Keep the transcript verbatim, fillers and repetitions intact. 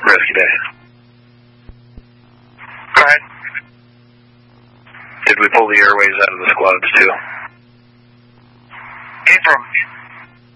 Rescue Bay. Go ahead. Did we pull the airways out of the squads too? Affirm.